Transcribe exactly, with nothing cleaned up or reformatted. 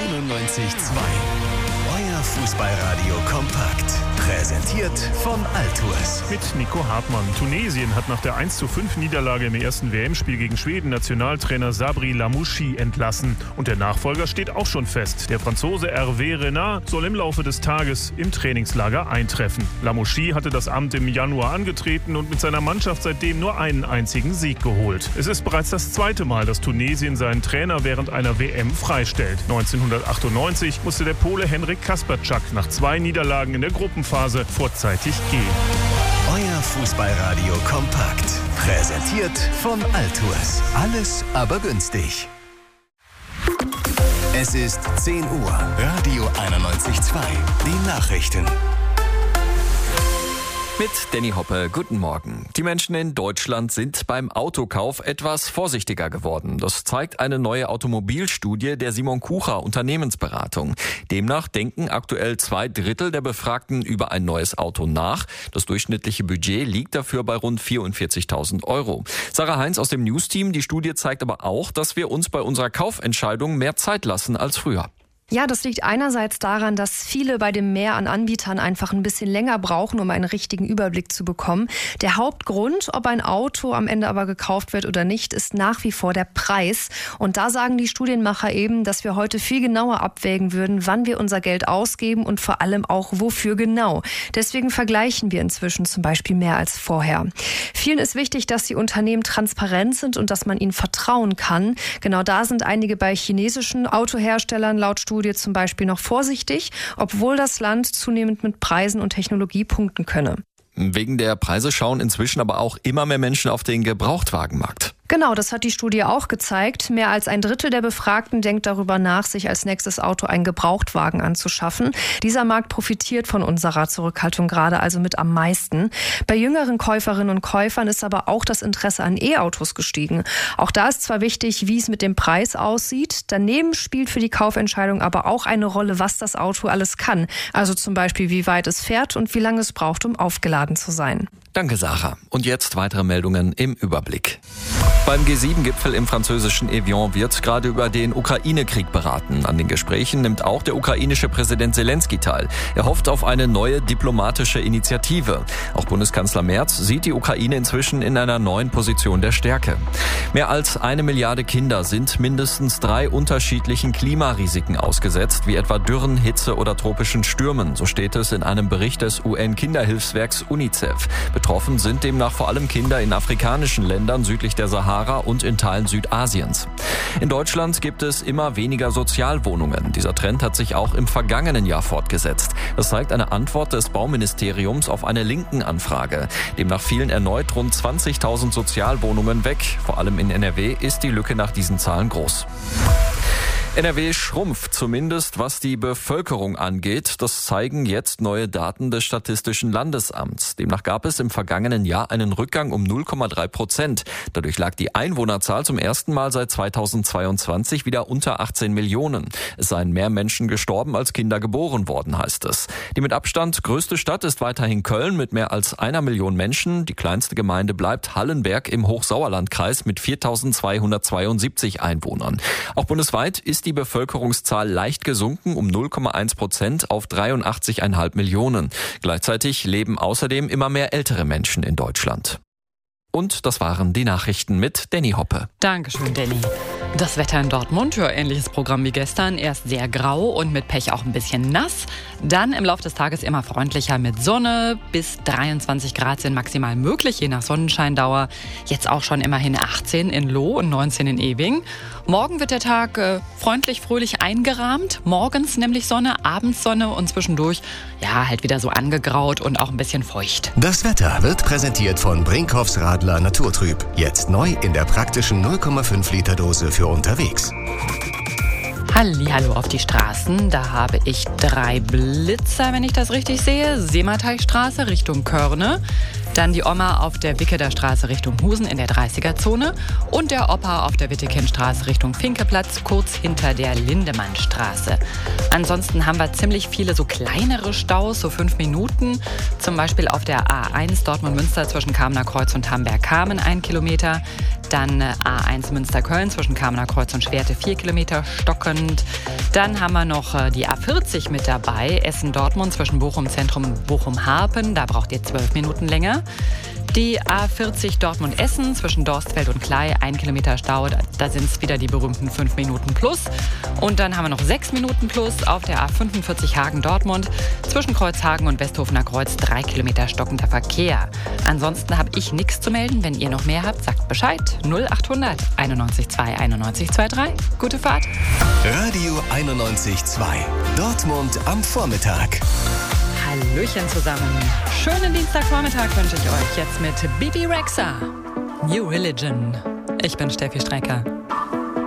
einundneunzig Komma zwei. Euer Fußballradio kompakt. Präsentiert von Altours. Mit Nico Hartmann. Tunesien hat nach der eins zu fünf Niederlage im ersten W M-Spiel gegen Schweden Nationaltrainer Sabri Lamouchi entlassen. Und der Nachfolger steht auch schon fest. Der Franzose Hervé Renard soll im Laufe des Tages im Trainingslager eintreffen. Lamouchi hatte das Amt im Januar angetreten und mit seiner Mannschaft seitdem nur einen einzigen Sieg geholt. Es ist bereits das zweite Mal, dass Tunesien seinen Trainer während einer W M freistellt. neunzehnhundertachtundneunzig musste der Pole Henryk Kasperczak nach zwei Niederlagen in der Gruppenphase vorzeitig gehen. Euer Fußballradio kompakt. Präsentiert von Altours. Alles aber günstig. Es ist zehn Uhr. Radio einundneunzig Komma zwei. Die Nachrichten. Mit Danny Hoppe, guten Morgen. Die Menschen in Deutschland sind beim Autokauf etwas vorsichtiger geworden. Das zeigt eine neue Automobilstudie der Simon Kucher Unternehmensberatung. Demnach denken aktuell zwei Drittel der Befragten über ein neues Auto nach. Das durchschnittliche Budget liegt dafür bei rund vierundvierzigtausend Euro. Sarah Heinz aus dem News-Team. Die Studie zeigt aber auch, dass wir uns bei unserer Kaufentscheidung mehr Zeit lassen als früher. Ja, das liegt einerseits daran, dass viele bei dem Mehr an Anbietern einfach ein bisschen länger brauchen, um einen richtigen Überblick zu bekommen. Der Hauptgrund, ob ein Auto am Ende aber gekauft wird oder nicht, ist nach wie vor der Preis. Und da sagen die Studienmacher eben, dass wir heute viel genauer abwägen würden, wann wir unser Geld ausgeben und vor allem auch wofür genau. Deswegen vergleichen wir inzwischen zum Beispiel mehr als vorher. Vielen ist wichtig, dass die Unternehmen transparent sind und dass man ihnen vertrauen kann. Genau da sind einige bei chinesischen Autoherstellern laut Studien zum Beispiel noch vorsichtig, obwohl das Land zunehmend mit Preisen und Technologie punkten könne. Wegen der Preise schauen inzwischen aber auch immer mehr Menschen auf den Gebrauchtwagenmarkt. Genau, das hat die Studie auch gezeigt. Mehr als ein Drittel der Befragten denkt darüber nach, sich als nächstes Auto einen Gebrauchtwagen anzuschaffen. Dieser Markt profitiert von unserer Zurückhaltung gerade also mit am meisten. Bei jüngeren Käuferinnen und Käufern ist aber auch das Interesse an E-Autos gestiegen. Auch da ist zwar wichtig, wie es mit dem Preis aussieht. Daneben spielt für die Kaufentscheidung aber auch eine Rolle, was das Auto alles kann. Also zum Beispiel, wie weit es fährt und wie lange es braucht, um aufgeladen zu sein. Danke, Sarah. Und jetzt weitere Meldungen im Überblick. Beim G sieben Gipfel im französischen Evian wird gerade über den Ukraine-Krieg beraten. An den Gesprächen nimmt auch der ukrainische Präsident Zelensky teil. Er hofft auf eine neue diplomatische Initiative. Auch Bundeskanzler Merz sieht die Ukraine inzwischen in einer neuen Position der Stärke. Mehr als eine Milliarde Kinder sind mindestens drei unterschiedlichen Klimarisiken ausgesetzt, wie etwa Dürren, Hitze oder tropischen Stürmen. So steht es in einem Bericht des U N-Kinderhilfswerks UNICEF. Betroffen sind demnach vor allem Kinder in afrikanischen Ländern südlich der Sahara und in Teilen Südasiens. In Deutschland gibt es immer weniger Sozialwohnungen. Dieser Trend hat sich auch im vergangenen Jahr fortgesetzt. Das zeigt eine Antwort des Bauministeriums auf eine Linken-Anfrage. Demnach fielen erneut rund zwanzigtausend Sozialwohnungen weg. Vor allem in N R W ist die Lücke nach diesen Zahlen groß. N R W schrumpft zumindest, was die Bevölkerung angeht. Das zeigen jetzt neue Daten des Statistischen Landesamts. Demnach gab es im vergangenen Jahr einen Rückgang um null Komma drei Prozent. Dadurch lag die Einwohnerzahl zum ersten Mal seit zweitausendzweiundzwanzig wieder unter achtzehn Millionen. Es seien mehr Menschen gestorben, als Kinder geboren worden, heißt es. Die mit Abstand größte Stadt ist weiterhin Köln mit mehr als einer Million Menschen. Die kleinste Gemeinde bleibt Hallenberg im Hochsauerlandkreis mit viertausendzweihundertzweiundsiebzig Einwohnern. Auch bundesweit ist die Bevölkerungszahl leicht gesunken um null Komma eins Prozent auf dreiundachtzig Komma fünf Millionen. Gleichzeitig leben außerdem immer mehr ältere Menschen in Deutschland. Und das waren die Nachrichten mit Danny Hoppe. Dankeschön, Danny. Das Wetter in Dortmund, ja, ähnliches Programm wie gestern. Erst sehr grau und mit Pech auch ein bisschen nass. Dann im Laufe des Tages immer freundlicher mit Sonne. Bis dreiundzwanzig Grad sind maximal möglich, je nach Sonnenscheindauer. Jetzt auch schon immerhin achtzehn in Loh und neunzehn in Ewing. Morgen wird der Tag äh, freundlich, fröhlich eingerahmt. Morgens nämlich Sonne, abends Sonne und zwischendurch, ja, halt wieder so angegraut und auch ein bisschen feucht. Das Wetter wird präsentiert von Brinkhoffs Radler Naturtrüb. Jetzt neu in der praktischen null Komma fünf Liter Dose für unterwegs. Hallihallo auf die Straßen. Da habe ich drei Blitzer, wenn ich das richtig sehe. Seemateichstraße Richtung Körne. Dann die Oma auf der Wicketer Straße Richtung Husen in der dreißiger-Zone. Und der Opa auf der Wittekindstraße Richtung Finkeplatz, kurz hinter der Lindemannstraße. Ansonsten haben wir ziemlich viele so kleinere Staus, so fünf Minuten. Zum Beispiel auf der A eins Dortmund-Münster zwischen Kamener Kreuz und Hamberg-Kamen ein Kilometer. Dann A eins Münster-Köln zwischen Kamener Kreuz und Schwerte vier Kilometer stockend. Dann haben wir noch die A vierzig mit dabei, Essen-Dortmund zwischen Bochum-Zentrum und Bochum-Hapen. Da braucht ihr zwölf Minuten länger. Die A vierzig Dortmund-Essen zwischen Dorstfeld und Klei, ein Kilometer Stau, da sind es wieder die berühmten fünf Minuten plus. Und dann haben wir noch sechs Minuten plus auf der A fünfundvierzig Hagen-Dortmund zwischen Kreuzhagen und Westhofener Kreuz, drei Kilometer stockender Verkehr. Ansonsten habe ich nichts zu melden. Wenn ihr noch mehr habt, sagt Bescheid. null achthundert einundneunzig zwei einundneunzig zweiunddreißig. Gute Fahrt. Radio einundneunzig Komma zwei. Dortmund am Vormittag. Hallöchen zusammen. Schönen Dienstagvormittag wünsche ich euch jetzt mit Bibi Rexha. New Religion. Ich bin Steffi Strecker.